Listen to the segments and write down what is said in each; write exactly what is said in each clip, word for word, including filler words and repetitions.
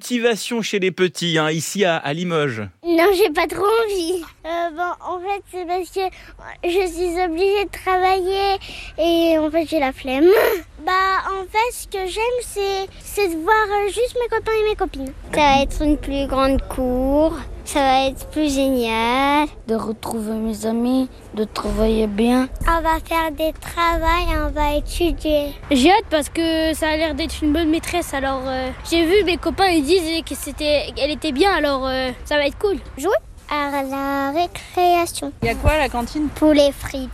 motivation chez les petits, hein, ici à, à Limoges. Non, j'ai pas trop envie. Euh, bon, en fait, c'est parce que je suis obligée de travailler et en fait, j'ai la flemme. Bah, en fait, ce que j'aime, c'est, c'est de voir juste mes copains et mes copines. Ça va être une plus grande cour, ça va être plus génial. De retrouver mes amis, de travailler bien. On va faire des travaux et on va étudier. J'ai hâte parce que ça a l'air d'être une bonne maîtresse. Alors, euh, j'ai vu mes copains, ils disent que c'était, qu'elle était bien, alors euh, ça va être cool. Jouer à la récréation. Il y a quoi à la cantine? Poulet frites.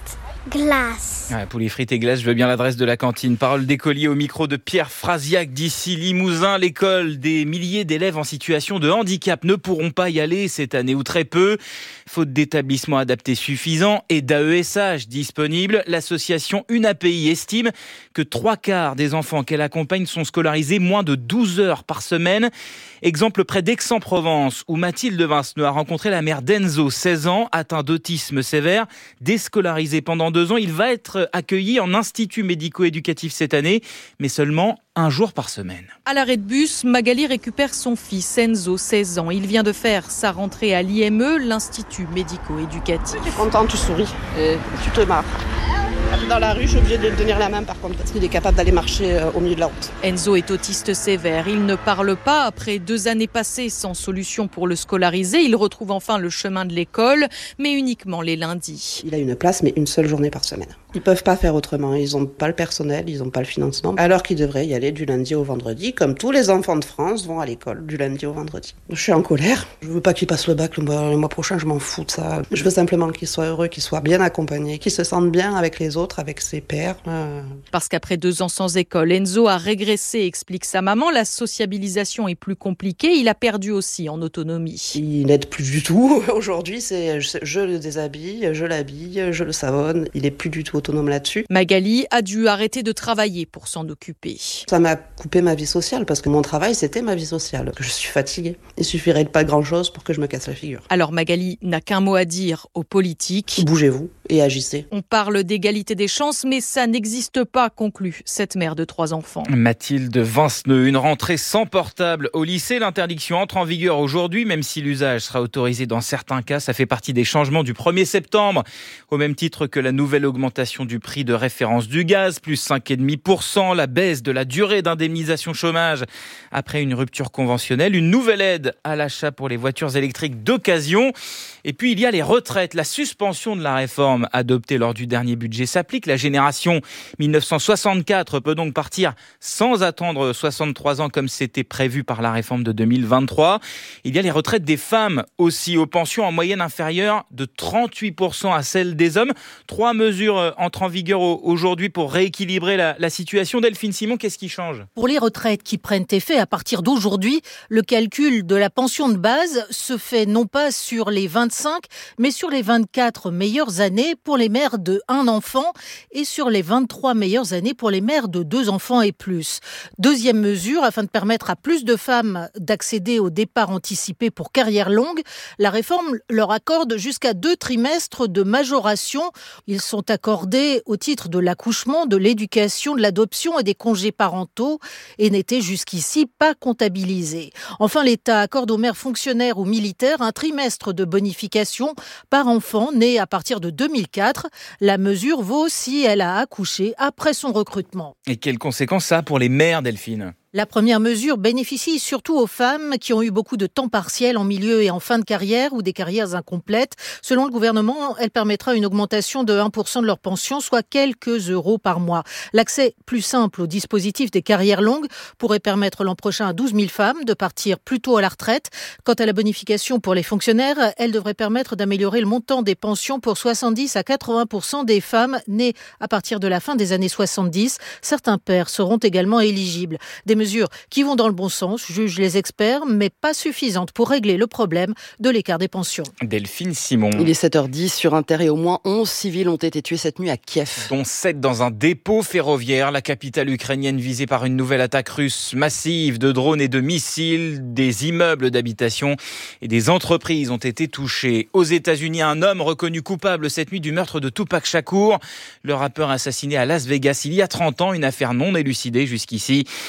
Glace. Ouais, poulet frites et glace, je veux bien l'adresse de la cantine. Parole d'écolier au micro de Pierre Frasiac d'ici Limousin. L'école, des milliers d'élèves en situation de handicap ne pourront pas y aller cette année ou très peu. Faute d'établissements adaptés suffisants et d'A E S H disponibles, l'association Une A P I estime que trois quarts des enfants qu'elle accompagne sont scolarisés moins de douze heures par semaine. Exemple près d'Aix-en-Provence, où Mathilde Vinceneux a rencontré la mère d'Enzo, seize ans, atteint d'autisme sévère, déscolarisé pendant deux ans. Il va être accueilli en institut médico-éducatif cette année, mais seulement un jour par semaine. À l'arrêt de bus, Magali récupère son fils Enzo, seize ans. Il vient de faire sa rentrée à l'I M E, l'Institut médico-éducatif. Tu es content, tu souris et tu te marres. Dans la rue, je suis obligée de lui tenir la main par contre, parce qu'il est capable d'aller marcher au milieu de la route. Enzo est autiste sévère. Il ne parle pas. Après deux années passées sans solution pour le scolariser, il retrouve enfin le chemin de l'école, mais uniquement les lundis. Il a une place, mais une seule journée par semaine. Ils ne peuvent pas faire autrement. Ils n'ont pas le personnel, ils n'ont pas le financement. Alors qu'ils devraient y aller du lundi au vendredi, comme tous les enfants de France vont à l'école du lundi au vendredi. Je suis en colère. Je ne veux pas qu'il passe le bac le mois, le mois prochain, je m'en fous de ça. Je veux simplement qu'il soit heureux, qu'il soit bien accompagné, qu'il se sente bien avec les autres, avec ses pairs. Euh... Parce qu'après deux ans sans école, Enzo a régressé, explique sa maman. La sociabilisation est plus compliquée. Il a perdu aussi en autonomie. Il n'aide plus du tout. Aujourd'hui, c'est je, je le déshabille, je l'habille, je le savonne. Il n'est plus du tout autonome là-dessus. Magali a dû arrêter de travailler pour s'en occuper. Ça m'a coupé ma vie sociale parce que mon travail, c'était ma vie sociale. Je suis fatiguée. Il suffirait de pas grand-chose pour que je me casse la figure. Alors Magali n'a qu'un mot à dire aux politiques. Bougez-vous et agissez. On parle d'égalité des chances, mais ça n'existe pas, conclut cette mère de trois enfants. Mathilde Vinceneux, une rentrée sans portable au lycée. L'interdiction entre en vigueur aujourd'hui, même si l'usage sera autorisé dans certains cas. Ça fait partie des changements du premier septembre, au même titre que la nouvelle augmentation du prix de référence du gaz, plus cinq virgule cinq pour cent, la baisse de la durée d'indemnisation chômage après une rupture conventionnelle, une nouvelle aide à l'achat pour les voitures électriques d'occasion. Et puis il y a les retraites. La suspension de la réforme adoptée lors du dernier budget s'applique. La génération dix-neuf cent soixante-quatre peut donc partir sans attendre soixante-trois ans comme c'était prévu par la réforme de deux mille vingt-trois. Il y a les retraites des femmes aussi, aux pensions en moyenne inférieures de trente-huit pour cent à celles des hommes. Trois mesures entrent en vigueur aujourd'hui pour rééquilibrer la, la situation. Delphine Simon, qu'est-ce qui change? Pour les retraites qui prennent effet à partir d'aujourd'hui, le calcul de la pension de base se fait non pas sur les vingt-cinq, mais sur les vingt-quatre meilleures années pour les mères de un enfant et sur les vingt-trois meilleures années pour les mères de deux enfants et plus. Deuxième mesure, afin de permettre à plus de femmes d'accéder au départ anticipé pour carrière longue, la réforme leur accorde jusqu'à deux trimestres de majoration. Ils sont accordés au titre de l'accouchement, de l'éducation, de l'adoption et des congés parentaux et n'étaient jusqu'ici pas comptabilisés. Enfin, l'État accorde aux mères fonctionnaires ou militaires un trimestre de bonification par enfant né à partir de deux mille quatre. La mesure vaut si elle a accouché après son recrutement. Et quelles conséquences ça a pour les mères, Delphine ? La première mesure bénéficie surtout aux femmes qui ont eu beaucoup de temps partiel en milieu et en fin de carrière ou des carrières incomplètes. Selon le gouvernement, elle permettra une augmentation de un pour cent de leur pension, soit quelques euros par mois. L'accès plus simple au dispositif des carrières longues pourrait permettre l'an prochain à douze mille femmes de partir plus tôt à la retraite. Quant à la bonification pour les fonctionnaires, elle devrait permettre d'améliorer le montant des pensions pour soixante-dix à quatre-vingts pour cent des femmes nées à partir de la fin des années soixante-dix. Certains pères seront également éligibles. Des mesures qui vont dans le bon sens, jugent les experts, mais pas suffisantes pour régler le problème de l'écart des pensions. Delphine Simon. Il est sept heures dix sur Inter et au moins onze civils ont été tués cette nuit à Kiev. Dont sept dans un dépôt ferroviaire, la capitale ukrainienne visée par une nouvelle attaque russe massive de drones et de missiles. Des immeubles d'habitation et des entreprises ont été touchés. Aux États-Unis, un homme reconnu coupable cette nuit du meurtre de Tupac Shakur, le rappeur assassiné à Las Vegas il y a trente ans, une affaire non élucidée jusqu'ici. Il s'agit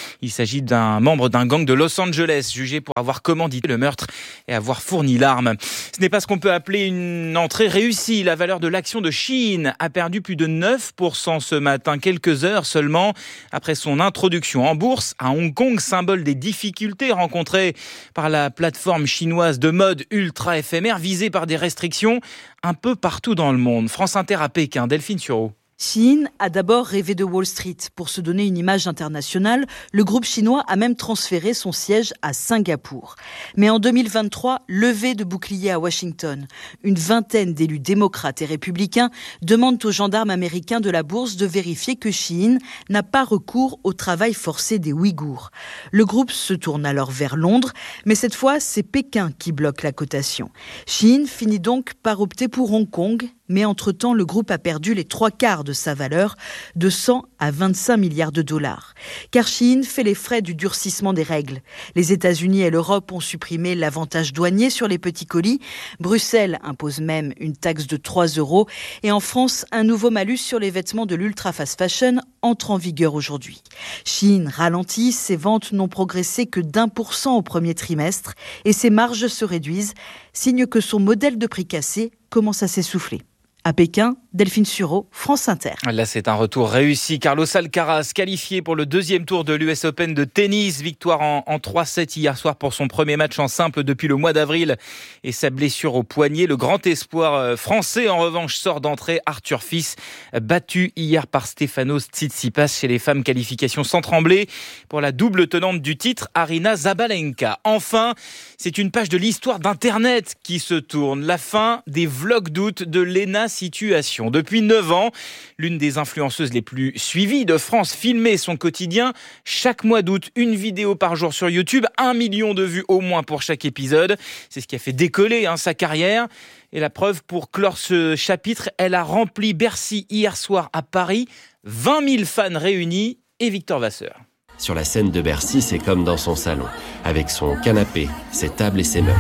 s'agit d'un membre d'un gang de Los Angeles, jugé pour avoir commandité le meurtre et avoir fourni l'arme. Ce n'est pas ce qu'on peut appeler une entrée réussie. La valeur de l'action de Shein a perdu plus de neuf pour cent ce matin, quelques heures seulement après son introduction en bourse à Hong Kong, symbole des difficultés rencontrées par la plateforme chinoise de mode ultra éphémère, visée par des restrictions un peu partout dans le monde. France Inter à Pékin, Delphine Sureau. Shein a d'abord rêvé de Wall Street. Pour se donner une image internationale, le groupe chinois a même transféré son siège à Singapour. Mais en deux mille vingt-trois, levée de boucliers à Washington. Une vingtaine d'élus démocrates et républicains demandent aux gendarmes américains de la bourse de vérifier que Shein n'a pas recours au travail forcé des Ouïghours. Le groupe se tourne alors vers Londres, mais cette fois, c'est Pékin qui bloque la cotation. Shein finit donc par opter pour Hong Kong, mais entre-temps, le groupe a perdu les trois quarts de sa valeur, de cent à vingt-cinq milliards de dollars. Car Shein fait les frais du durcissement des règles. Les États-Unis et l'Europe ont supprimé l'avantage douanier sur les petits colis. Bruxelles impose même une taxe de trois euros. Et en France, un nouveau malus sur les vêtements de l'ultra fast fashion entre en vigueur aujourd'hui. Shein ralentit, ses ventes n'ont progressé que d'un pour cent au premier trimestre et ses marges se réduisent, signe que son modèle de prix cassé commence à s'essouffler. À Pékin, Delphine Sureau, France Inter. Là, c'est un retour réussi. Carlos Alcaraz, qualifié pour le deuxième tour de l'U S Open de tennis. Victoire en, en trois sept hier soir pour son premier match en simple depuis le mois d'avril. Et sa blessure au poignet. Le grand espoir français, en revanche, sort d'entrée. Arthur Fils, battu hier par Stefanos Tsitsipas chez les femmes. Qualification sans trembler pour la double tenante du titre, Aryna Sabalenka. Enfin, c'est une page de l'histoire d'Internet qui se tourne. La fin des vlogs d'août de Léna Situation. Depuis neuf ans, l'une des influenceuses les plus suivies de France filmait son quotidien chaque mois d'août, une vidéo par jour sur YouTube, un million de vues au moins pour chaque épisode. C'est ce qui a fait décoller hein, sa carrière. Et la preuve, pour clore ce chapitre, elle a rempli Bercy hier soir à Paris, vingt mille fans réunis et Victor Vasseur. Sur la scène de Bercy, c'est comme dans son salon, avec son canapé, ses tables et ses meubles.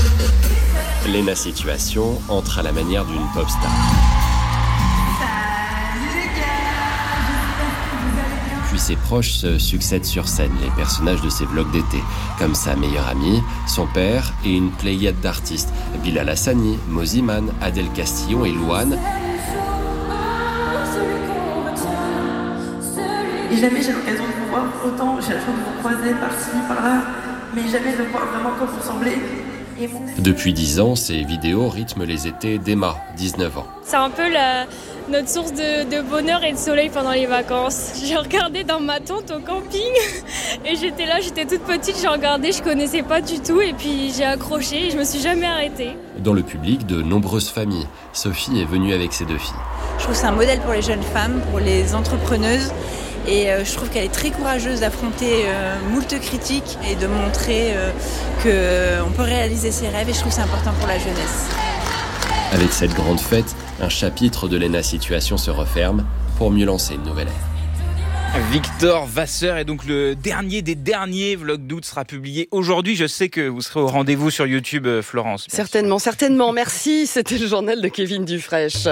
Léna Situation entre à la manière d'une pop star. Puis ses proches se succèdent sur scène, les personnages de ses vlogs d'été, comme sa meilleure amie, son père et une pléiade d'artistes, Bilal Hassani, Moziman, Adèle Castillon et Louane. Et jamais j'ai l'occasion de vous voir autant, j'ai la chance de vous croiser par-ci, par-là, mais jamais de voir vraiment comme vous semblez. Depuis dix ans, ces vidéos rythment les étés d'Emma, dix-neuf ans. C'est un peu la, notre source de, de bonheur et de soleil pendant les vacances. J'ai regardé dans ma tente au camping et j'étais là, j'étais toute petite, j'ai regardé, je connaissais pas du tout et puis j'ai accroché et je me suis jamais arrêtée. Dans le public, de nombreuses familles. Sophie est venue avec ses deux filles. Je trouve que c'est un modèle pour les jeunes femmes, pour les entrepreneuses. Et euh, je trouve qu'elle est très courageuse d'affronter euh, moult critiques et de montrer euh, qu'on euh, peut réaliser ses rêves. Et je trouve que c'est important pour la jeunesse. Avec cette grande fête, un chapitre de Léna Situation se referme pour mieux lancer une nouvelle ère. Victor Vasseur est donc le dernier des derniers vlogs d'août sera publié aujourd'hui. Je sais que vous serez au rendez-vous sur YouTube, Florence. Certainement, sûr. certainement. Merci. C'était le journal de Kevin Dufraîche.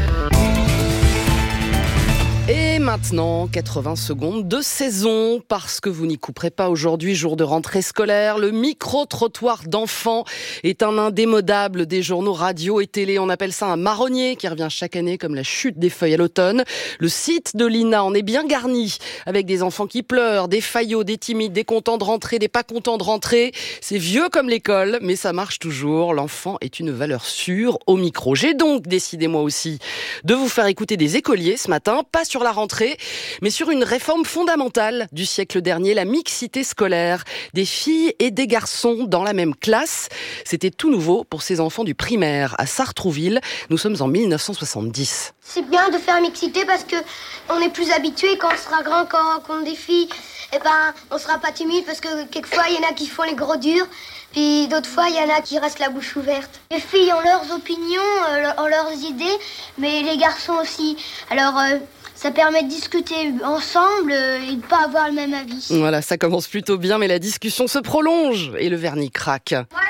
Et maintenant, quatre-vingts secondes de saison, parce que vous n'y couperez pas aujourd'hui, jour de rentrée scolaire. Le micro-trottoir d'enfants est un indémodable des journaux radio et télé. On appelle ça un marronnier qui revient chaque année comme la chute des feuilles à l'automne. Le site de l'I N A en est bien garni, avec des enfants qui pleurent, des faillots, des timides, des contents de rentrer, des pas contents de rentrer. C'est vieux comme l'école, mais ça marche toujours. L'enfant est une valeur sûre au micro. J'ai donc décidé moi aussi de vous faire écouter des écoliers ce matin, pas sur la rentrée, mais sur une réforme fondamentale du siècle dernier, la mixité scolaire. Des filles et des garçons dans la même classe. C'était tout nouveau pour ces enfants du primaire à Sartrouville. Nous sommes en mille neuf cent soixante-dix. C'est bien de faire mixité parce que on est plus habitué quand on sera grand, quand on rencontre des filles. Et ben, on sera pas timide parce que quelquefois il y en a qui font les gros durs. Puis d'autres fois, il y en a qui restent la bouche ouverte. Les filles ont leurs opinions, euh, ont leurs idées, mais les garçons aussi. Alors, euh, ça permet de discuter ensemble et de ne pas avoir le même avis. Voilà, ça commence plutôt bien, mais la discussion se prolonge et le vernis craque. Moi, je trouve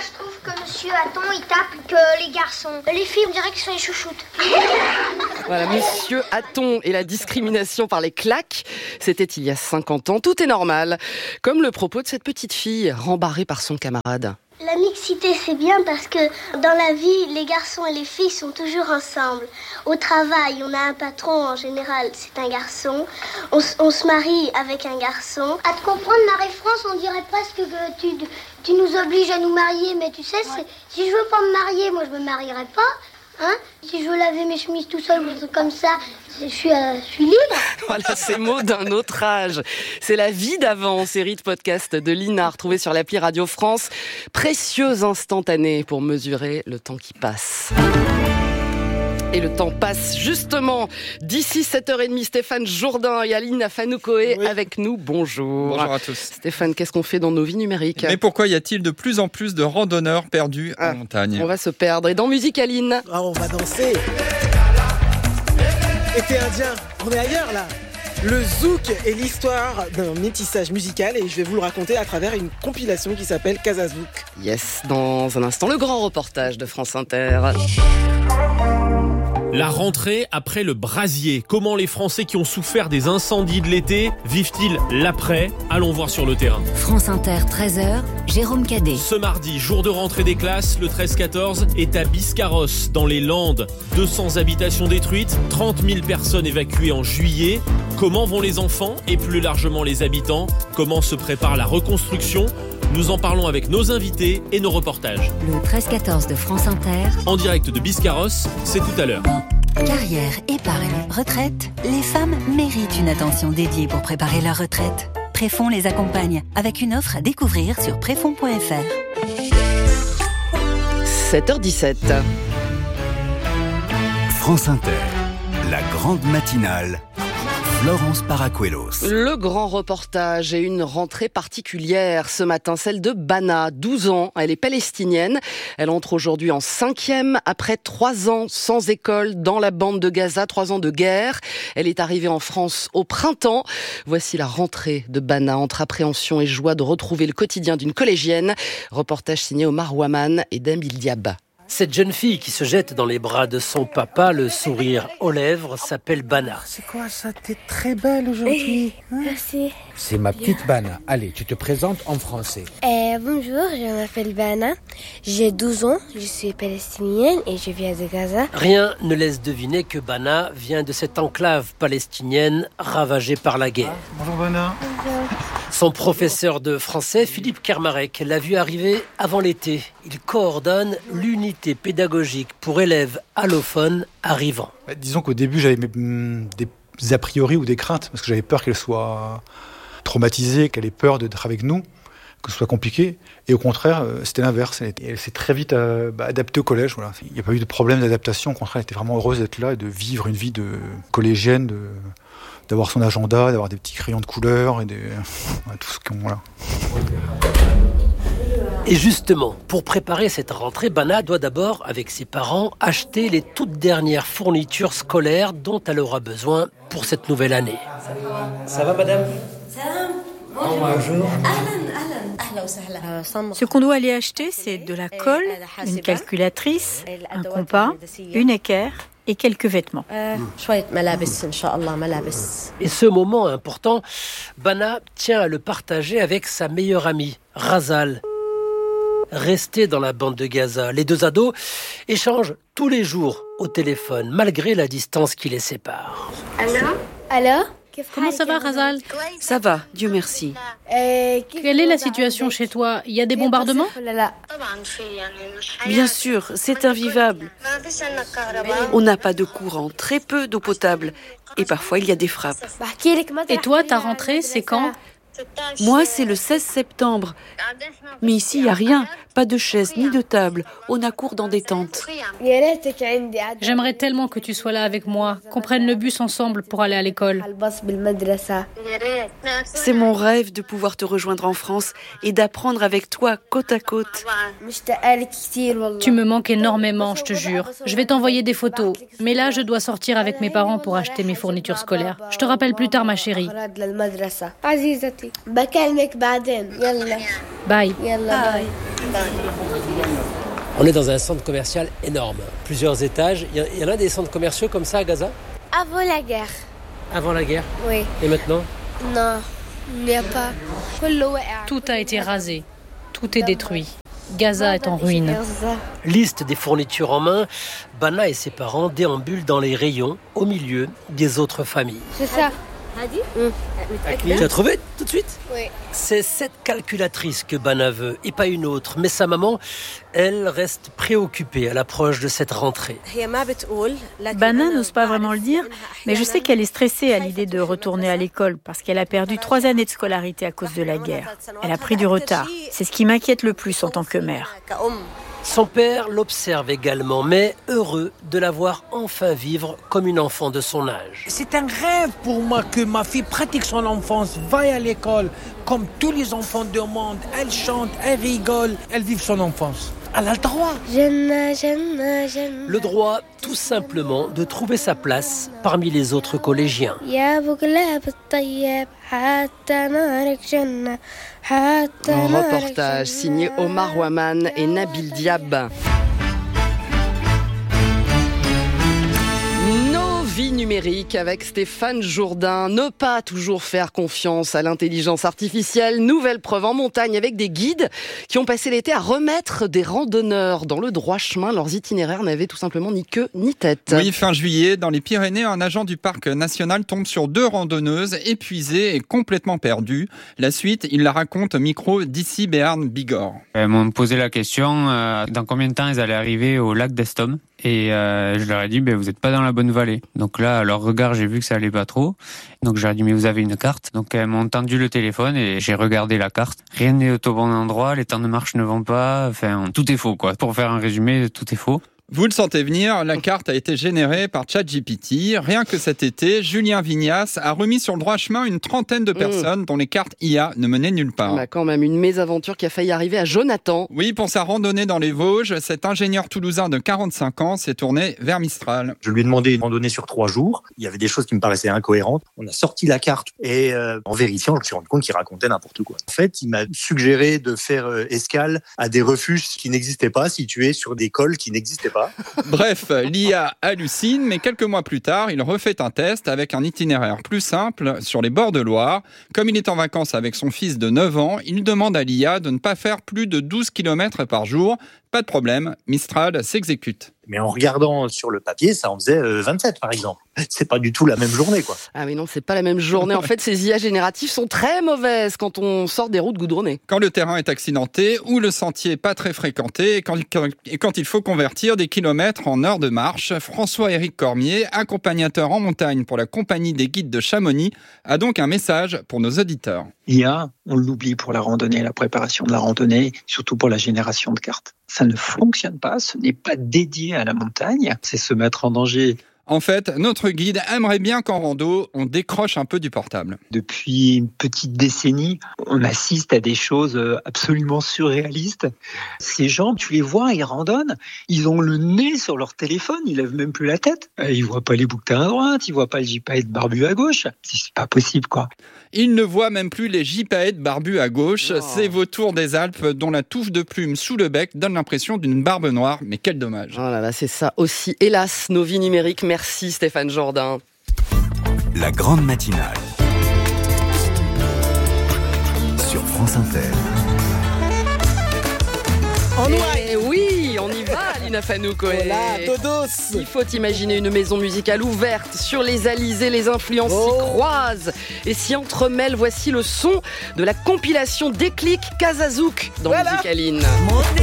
que monsieur Hatton, il tape que les garçons. Les filles, on dirait qu'ils sont les chouchoutes. Voilà, monsieur Hatton et la discrimination par les claques. C'était il y a cinquante ans. Tout est normal. Comme le propos de cette petite fille, rembarrée par son camarade. La mixité, c'est bien parce que dans la vie, les garçons et les filles sont toujours ensemble. Au travail, on a un patron, en général, c'est un garçon. On, on se marie avec un garçon. À te comprendre, Marie-France, on dirait presque que tu, tu nous obliges à nous marier. Mais tu sais, c'est, si je veux pas me marier, moi, je me marierai pas. Hein, si je veux laver mes chemises tout seul ou un truc comme ça, je suis, euh, je suis libre. Voilà, ces mots d'un autre âge. C'est la vie d'avant, série de podcast de Lina, retrouvée sur l'appli Radio France. Précieuse instantanée pour mesurer le temps qui passe. Et le temps passe justement. D'ici sept heures trente, Stéphane Jourdain et Aline Afanoukoé oui. avec nous. Bonjour. Bonjour à tous. Stéphane, qu'est-ce qu'on fait dans nos vies numériques ? Mais pourquoi y a-t-il de plus en plus de randonneurs perdus ah, en montagne ? On va se perdre. Et dans Musique, Aline ? Ah, on va danser. Été indien, on est ailleurs là. Le zouk est l'histoire d'un métissage musical et je vais vous le raconter à travers une compilation qui s'appelle Casa Zouk. Yes, dans un instant, le grand reportage de France Inter. La rentrée après le brasier. Comment les Français qui ont souffert des incendies de l'été vivent-ils l'après ? Allons voir sur le terrain. France Inter, treize heures, Jérôme Cadet. Ce mardi, jour de rentrée des classes, le treize quatorze est à Biscarrosse, dans les Landes. deux cents habitations détruites, trente mille personnes évacuées en juillet. Comment vont les enfants et plus largement les habitants ? Comment se prépare la reconstruction ? Nous en parlons avec nos invités et nos reportages. Le treize quatorze de France Inter. En direct de Biscarrosse, c'est tout à l'heure. Carrière, épargne, retraite. Les femmes méritent une attention dédiée pour préparer leur retraite. Préfonds les accompagne avec une offre à découvrir sur préfonds point f r. sept heures dix-sept. France Inter, la grande matinale. Florence Paracuelos. Le grand reportage et une rentrée particulière ce matin, celle de Bana, douze ans. Elle est palestinienne. Elle entre aujourd'hui en cinquième après trois ans sans école dans la bande de Gaza, trois ans de guerre. Elle est arrivée en France au printemps. Voici la rentrée de Bana entre appréhension et joie de retrouver le quotidien d'une collégienne. Reportage signé Omar Ouaman et Damil Diab. Cette jeune fille qui se jette dans les bras de son papa, le sourire aux lèvres, s'appelle Bana. C'est quoi ça ? T'es très belle aujourd'hui. Hein ? Merci. C'est ma petite Bana. Allez, tu te présentes en français. Euh, bonjour, je m'appelle Bana. J'ai douze ans, je suis palestinienne et je viens de Gaza. Rien ne laisse deviner que Bana vient de cette enclave palestinienne ravagée par la guerre. Ah, bonjour Bana. Bonjour. Son professeur de français, Philippe Kermarek, l'a vu arriver avant l'été. Il coordonne l'unité pédagogique pour élèves allophones arrivant. Bah, disons qu'au début, j'avais des a priori ou des craintes, parce que j'avais peur qu'elle soit traumatisée, qu'elle ait peur d'être avec nous, que ce soit compliqué. Et au contraire, c'était l'inverse. Elle, elle s'est très vite euh, bah, adaptée au collège. Voilà. Il n'y a pas eu de problème d'adaptation. Au contraire, elle était vraiment heureuse d'être là et de vivre une vie de collégienne, de... d'avoir son agenda, d'avoir des petits crayons de couleur et des... tout ce qu'on... Voilà. Et justement, pour préparer cette rentrée, Bana doit d'abord, avec ses parents, acheter les toutes dernières fournitures scolaires dont elle aura besoin pour cette nouvelle année. Ça va, madame ? Bonjour. Ce qu'on doit aller acheter, c'est de la colle, une calculatrice, un compas, une équerre et quelques vêtements. Et ce moment important, Bana tient à le partager avec sa meilleure amie, Razal. Restée dans la bande de Gaza, les deux ados échangent tous les jours au téléphone, malgré la distance qui les sépare. Allô ? Allô ? Comment ça va, Razal ? Ça va, Dieu merci. Quelle est la situation chez toi ? Il y a des bombardements ? Bien sûr, c'est invivable. On n'a pas de courant, très peu d'eau potable. Et parfois, il y a des frappes. Et toi, ta rentrée, c'est quand ? Moi, c'est le seize septembre. Mais ici, il n'y a rien. Pas de chaise ni de table. On a cours dans des tentes. J'aimerais tellement que tu sois là avec moi, qu'on prenne le bus ensemble pour aller à l'école. C'est mon rêve de pouvoir te rejoindre en France et d'apprendre avec toi côte à côte. Tu me manques énormément, je te jure. Je vais t'envoyer des photos. Mais là, je dois sortir avec mes parents pour acheter mes fournitures scolaires. Je te rappelle plus tard, ma chérie. بكلمك بعدين يلا Bye. يلا باي. On est dans un centre commercial énorme, plusieurs étages. Il y, y en a des centres commerciaux comme ça à Gaza? Avant la guerre. Avant la guerre? Oui. Et maintenant? Non, il n'y a pas. Tout a été rasé. Tout est détruit. Gaza est en ruine. Liste des fournitures en main, Bana et ses parents déambulent dans les rayons, au milieu des autres familles. C'est ça. Tu l'as trouvé tout de suite? Oui. C'est cette calculatrice que Bana veut, et pas une autre. Mais sa maman, elle, reste préoccupée à l'approche de cette rentrée. Bana n'ose pas vraiment le dire, mais je sais qu'elle est stressée à l'idée de retourner à l'école parce qu'elle a perdu trois années de scolarité à cause de la guerre. Elle a pris du retard. C'est ce qui m'inquiète le plus en tant que mère. Son père l'observe également, mais heureux de la voir enfin vivre comme une enfant de son âge. C'est un rêve pour moi que ma fille pratique son enfance, vaille à l'école, comme tous les enfants du monde. Elle chante, elle rigole, elle vit son enfance. Elle a le droit. Le droit, tout simplement, de trouver sa place parmi les autres collégiens. Un reportage signé Omar Waman et Nabil Diab. Vie numérique avec Stéphane Jourdain. Ne pas toujours faire confiance à l'intelligence artificielle. Nouvelle preuve en montagne avec des guides qui ont passé l'été à remettre des randonneurs dans le droit chemin. Leurs itinéraires n'avaient tout simplement ni queue ni tête. Oui, fin juillet, dans les Pyrénées, un agent du parc national tombe sur deux randonneuses épuisées et complètement perdues. La suite, il la raconte au micro d'Ici Béarn Bigorre. Elles m'ont posé la question euh, dans combien de temps elles allaient arriver au lac d'Estom. Et euh, je leur ai dit, ben, vous n'êtes pas dans la bonne vallée. Donc là, à leur regard, j'ai vu que ça allait pas trop. Donc je leur ai dit, mais vous avez une carte. Donc elles m'ont tendu le téléphone et j'ai regardé la carte. Rien n'est au bon endroit, les temps de marche ne vont pas. Enfin, tout est faux, quoi. Pour faire un résumé, tout est faux. Vous le sentez venir, la carte a été générée par ChatGPT. Rien que cet été, Julien Vignas a remis sur le droit chemin une trentaine de personnes mmh. dont les cartes I A ne menaient nulle part. Bah quand même une mésaventure qui a failli arriver à Jonathan. Oui, pour sa randonnée dans les Vosges, cet ingénieur toulousain de quarante-cinq ans s'est tourné vers Mistral. Je lui ai demandé une randonnée sur trois jours. Il y avait des choses qui me paraissaient incohérentes. On a sorti la carte et euh, en vérifiant, je me suis rendu compte qu'il racontait n'importe quoi. En fait, il m'a suggéré de faire euh, escale à des refuges qui n'existaient pas, situés sur des cols qui n'existaient pas. Bref, l'I A hallucine, mais quelques mois plus tard, il refait un test avec un itinéraire plus simple sur les bords de Loire. Comme il est en vacances avec son fils de neuf ans, il demande à l'I A de ne pas faire plus de douze kilomètres par jour. Pas de problème, Mistral s'exécute. Mais en regardant sur le papier, ça en faisait vingt-sept par exemple. C'est pas du tout la même journée, quoi. Ah oui, non, c'est pas la même journée. En fait, ces I A génératives sont très mauvaises quand on sort des routes goudronnées. Quand le terrain est accidenté ou le sentier pas très fréquenté et quand, et quand il faut convertir des kilomètres en heures de marche, François-Éric Cormier, accompagnateur en montagne pour la compagnie des guides de Chamonix, a donc un message pour nos auditeurs. I A, on l'oublie pour la randonnée, la préparation de la randonnée, surtout pour la génération de cartes. Ça ne fonctionne pas, ce n'est pas dédié à la montagne, c'est se mettre en danger. En fait, notre guide aimerait bien qu'en rando, on décroche un peu du portable. Depuis une petite décennie, on assiste à des choses absolument surréalistes. Ces gens, tu les vois, ils randonnent, ils ont le nez sur leur téléphone, ils lèvent même plus la tête. Ils voient pas les bouquetins à droite, ils voient pas le gypaète barbu à gauche. C'est pas possible, quoi. Ils ne voient même plus les gypaètes barbus à gauche. Oh. Ces vautours des Alpes dont la touffe de plumes sous le bec donne l'impression d'une barbe noire. Mais quel dommage. Oh là là, c'est ça aussi. Hélas, nos vies numériques. Merci Stéphane Jourdain. La grande matinale sur France Inter. En Et oui, on y va, Lina Fanouk. Hola, todos. Il faut imaginer une maison musicale ouverte sur les alizés, les influences oh. s'y croisent et s'y entremêlent. Voici le son de la compilation Déclic Casa Zouk dans voilà. Musicaline.